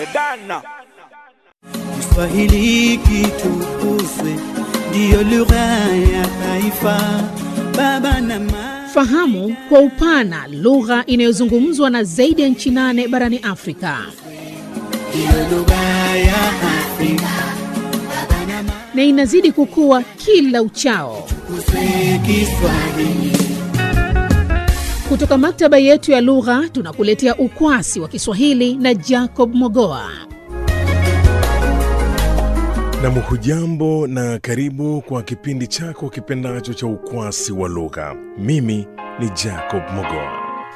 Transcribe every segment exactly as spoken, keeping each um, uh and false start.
Dana Kiswahili kitukuzwe, ndiyo lugha ya taifa. Baba na mama, fahamu kwa upana lugha inayozungumzwa na zaidi ya nchi nane barani Afrika. ndiyo lugha ya Afrika. Baba na mama, Na inazidi kukua kila uchao. tukuzwe Kiswahili. Kutoka maktaba yetu ya lugha tunakuletea ukwasi wa Kiswahili na Jacob Mogoa. Na mhujambo na karibu kwa kipindi chako kipendacho cha ukwasi wa lugha. Mimi ni Jacob Mogoa.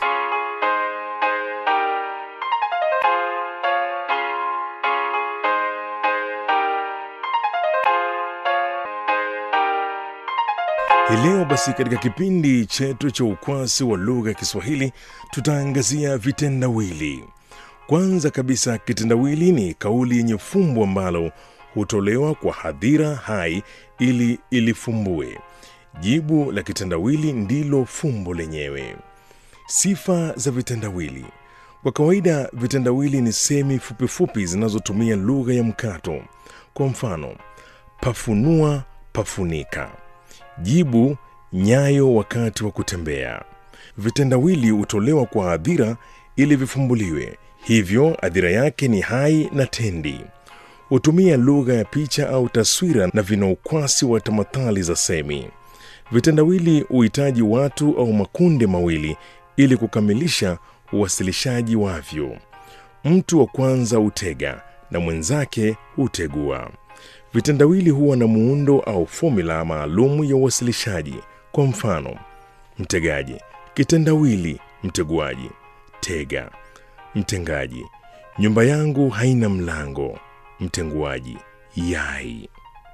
Hii leo basi katika kipindi chetu cha ukwasi wa lugha ya Kiswahili tutaangazia vitendawili. Kwanza kabisa, kitendawili ni kauli yenye fumbo ambalo hutolewa kwa hadhira hai ili ilifumbue. Jibu la kitendawili ndilo fumbo lenyewe. Sifa za vitendawili. Kwa kawaida vitendawili ni semi fupi fupi zinazotumia lugha ya mkato. Kwa mfano, pafunua, pafunika. Jibu, nyayo wakati wa kutembea. Vitendawili hutolewa kwa hadhira ili vifumbuliwe. Hivyo hadhira yake ni hai na tendi. Hutumia lugha ya picha au taswira na vina ukwasi wa tamathali za semi. Vitendawili huhitaji watu au makundi mawili ili kukamilisha uwasilishaji wavyo. Mtu wa kwanza hutega na mwenzake hutegua. Vitendawili huwa na muundo au formula maalum ya uwasilishaji. Kwa mfano, mtegaji, kitendawili, mteguaji, tega. Mtengaji, nyumba yangu haina mlango, mtenguaji, yai.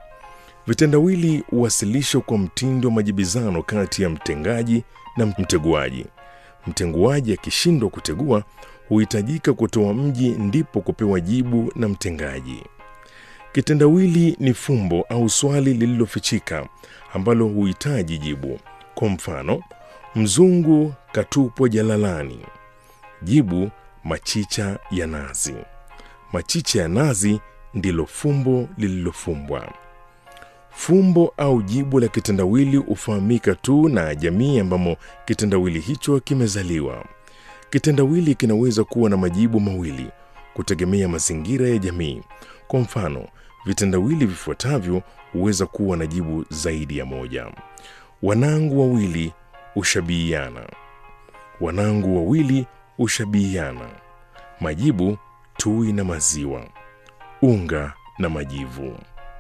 Vitendawili huwasilishwa kwa mtindo wa majibizano kati ya mtengaji na mteguaji. Mtenguaji akishindwa kutegua huhitajika kutoa mji ndipo kupewa jibu na mtengaji. Kitendawili ni fumbo au swali lililofichika ambalo huhitaji jibu. Kwa mfano, mzungu katupwa jalalani. Jibu, machicha ya nazi. Machicha ya nazi ndilo fumbo lililofumbwa. Fumbo au jibu la kitendawili hufahamika tu na jamii ambamo kitendawili hicho kimezaliwa. Kitendawili kinaweza kuwa na majibu mawili kutegemea mazingira ya jamii. Kwa mfano, vitendawili vifuatavyo huweza kuwa na jibu zaidi ya moja. Wanangu wawili ushabihiana. Wanangu wawili ushabihiana. Majibu, tui na maziwa, unga na majivu.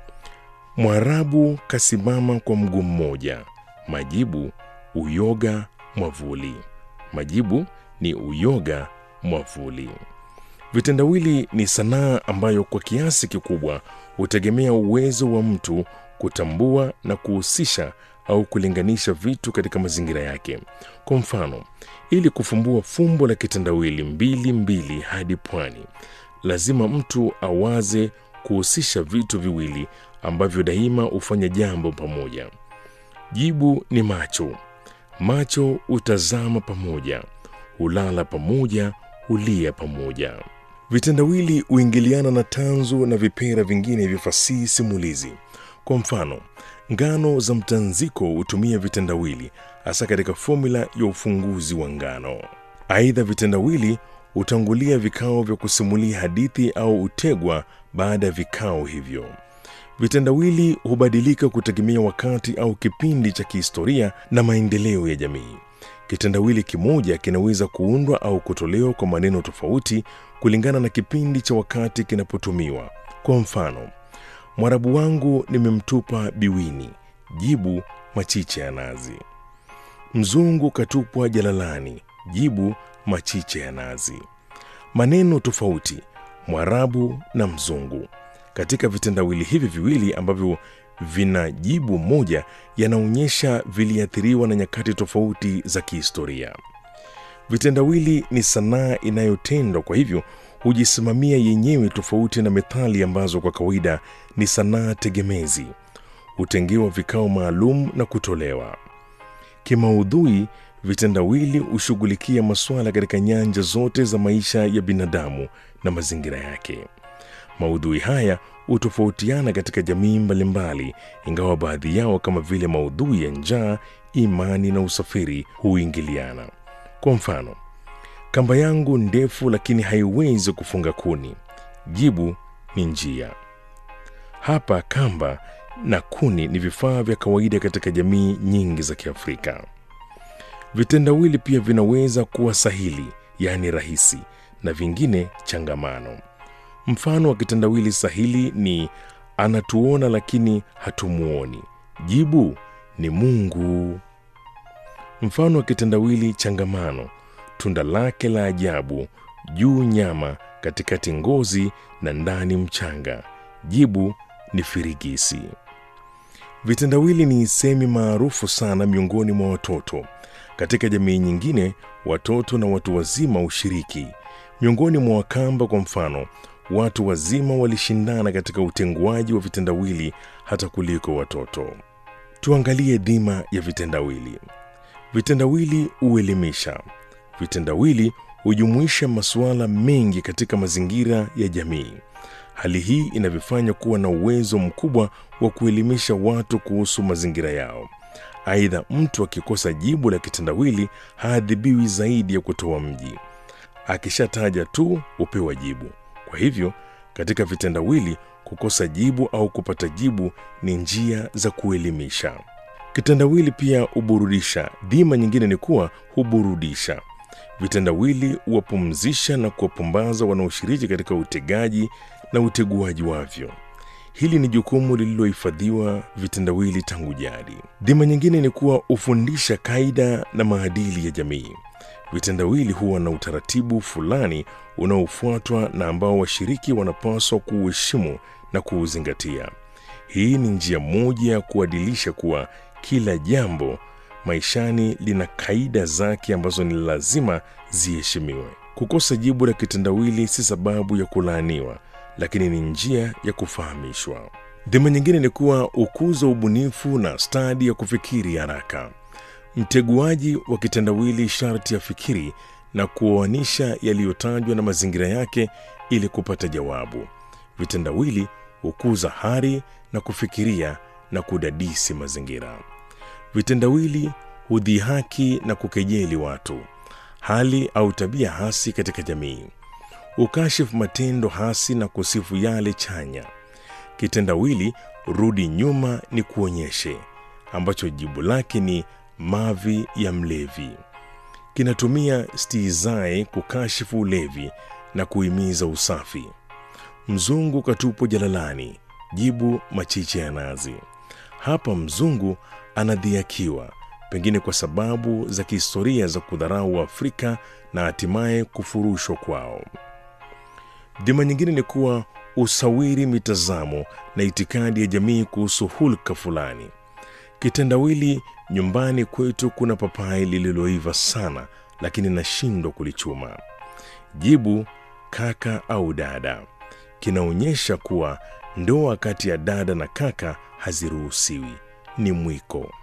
Mwarabu kasimama kwa mguu mmoja. Majibu, uyoga, mwavuli. Majibu ni uyoga, mwavuli. Vitendawili ni sanaa ambayo kwa kiasi kikubwa hutegemea uwezo wa mtu kutambua na kuhusisha au kulinganisha vitu katika mazingira yake. Kwa mfano, ili kufumbua fumbo la kitendawili mbili mbili hadi pwani, lazima mtu awaze kuhusisha vitu viwili ambavyo daima hufanya jambo pamoja. Jibu ni macho. Macho hutazama pamoja, hulala pamoja, hulia pamoja. Vitendawili huingiliana na tanzu na vipera vingine vya fasihi simulizi. Kwa mfano, ngano za mtanziko hutumia vitendawili hasa katika formula ya ufunguzi wa ngano. Aidha, vitendawili hutangulia vikao vya kusimulia hadithi au hutegwa baada ya vikao hivyo. Vitendawili hubadilika kutegemea wakati au kipindi cha kihistoria na maendeleo ya jamii. Kitendawili kimoja kinaweza kuundwa au kutolewa kwa maneno tofauti kulingana na kipindi cha wakati kinapotumiwa. Kwa mfano, Mwarabu wangu nimemtupa biwini. Jibu, machicha ya nazi. Mzungu katupwa jalalani. Jibu, machicha ya nazi. Maneno tofauti, Mwarabu na mzungu. Katika vitendawili hivi viwili ambavyo vina jibu moja, yanaonyesha viliathiriwa na nyakati tofauti za kihistoria. Vitendawili ni sanaa inayotendwa, kwa hivyo hujisimamia yenyewe, tofauti na methali ambazo kwa kawaida ni sanaa tegemezi. Hutengewa vikao maalum na kutolewa. Kimaudhui, vitendawili hushughulikia masuala katika nyanja zote za maisha ya binadamu na mazingira yake. Maudhui haya hutofautiana katika jamii mbalimbali, ingawa baadhi yao kama vile maudhui ya njaa, imani na usafiri huingiliana. Kwa mfano, kamba yangu ndefu lakini haiwezi kufunga kuni. Jibu ni njia. Hapa kamba na kuni ni vifaa vya kawaida katika jamii nyingi za Kiafrika. Vitendawili pia vinaweza kuwa sahili, yani rahisi, na vingine changamano. Mfano wa kitendawili sahili ni anatuona lakini hatumuoni. Jibu ni Mungu. Mfano wa kitendawili changamano, tunda lake la ajabu, juu nyama, katikati ngozi na ndani mchanga. Jibu ni firigisi. Vitendawili ni semi maarufu sana miongoni mwa watoto. Katika jamii nyingine, watoto na watu wazima ushiriki. Miongoni mwa Wakamba kwa mfano, watu wazima walishindana katika utenguaji wa vitendawili hata kuliko watoto. Tuangalie dhima ya vitendawili. Vitendawili huelimisha. Vitendawili hujumuisha masuala mengi katika mazingira ya jamii. Hali hii inavifanya kuwa na uwezo mkubwa wa kuelimisha watu kuhusu mazingira yao. Aidha, mtu akikosa jibu la kitendawili haadhibiwi zaidi ya kutoa mji. Akishataja tu upewa jibu. Kwa hivyo, katika vitendawili kukosa jibu au kupata jibu ni njia za kuelimisha. Kitendawili pia huburudisha. Dhima nyingine ni kuwa huburudisha. Vitendawili huwapumzisha na kuwapumbaza wanaoshiriki katika utegaji na uteguaji wavyo. Hili ni jukumu lililohifadhiwa vitendawili tangu jadi. Dhima nyingine ni kuwa hufundisha kaida na maadili ya jamii. Vitendawili huwa na utaratibu fulani unaofuatwa na ambao washiriki wanapaswa kuuheshimu na kuuzingatia. Hii ni njia moja ya kuadilisha kuwa kila jambo maishani lina kaida zake ambazo ni lazima ziheshimiwe. Kukosa jibu la kitendawili si sababu ya kulaaniwa, lakini ni njia ya kufahamishwa. Dhima nyingine ni kuwa ukuza ubunifu na stadi ya kufikiri haraka. Mteguaji wa kitendawili sharti afikiri na kuoanisha yaliyotajwa na mazingira yake ili kupata jawabu. Vitendawili hukuza hari na kufikiria na kudadisi mazingira. Vitendawili hudhihaki na kukejeli watu, hali au tabia hasi katika jamii. Ukashifu matendo hasi na kusifu yale chanya. Kitendawili rudi nyuma ni kuonyeshe, ambacho jibu lake ni mavi ya mlevi. Kinatumia stihizai kukashifu ulevi na kuhimiza usafi. Mzungu katupo jalalani. Jibu machiche ya nazi. Hapa mzungu anadhiakiwa, pengine kwa sababu za kihistoria za kudharau Afrika na hatimaye kufurushwa kwao. Dhima nyingine ni kuwa usawiri mitazamo na itikadi ya jamii kuhusu hulka fulani. Kitendawili nyumbani kwetu kuna papai lililoiva sana lakini nashindwa kulichuma. Jibu kaka au dada. Kinaonyesha kuwa ndoa kati ya dada na kaka haziruhusiwi, ni mwiko.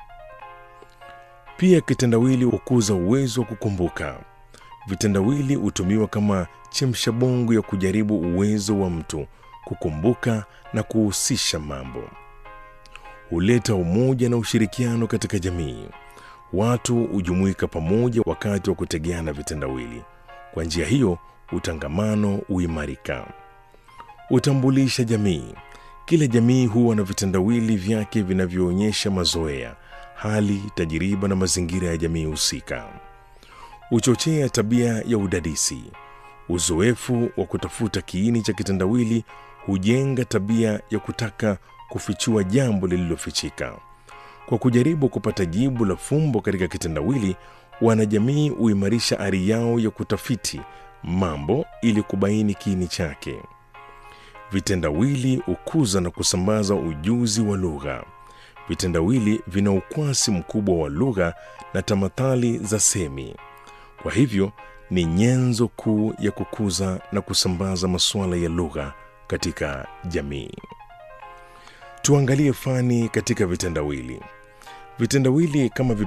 Pia kitendawili hukuza uwezo wa kukumbuka. Vitendawili hutumiwa kama chemshabongo ya kujaribu uwezo wa mtu kukumbuka na kuhusisha mambo. Huleta umoja na ushirikiano katika jamii. Watu hujumuika pamoja wakati wa kutegeana vitendawili. Kwa njia hiyo, utangamano huimarika. Utambulisha jamii. Kila jamii huwa na vitendawili vyake vinavyoonyesha mazoea, hali, tajiriba na mazingira ya jamii husika. Uchochea tabia ya udadisi. Uzoefu wa kutafuta kiini cha kitendawili hujenga tabia ya kutaka kufichua jambo lililofichika. Kwa kujaribu kupata jibu la fumbo katika kitendawili, wanajamii huimarisha ari yao ya kutafiti mambo ili kubaini kiini chake. Vitendawili hukuza na kusambaza ujuzi wa lugha. Vitendawili vina ukwasi mkubwa wa lugha na tamathali za semi. Kwa hivyo, ni nyenzo kuu ya kukuza na kusambaza masuala ya lugha katika jamii. Tuangalie fani katika vitendawili. Vitendawili kama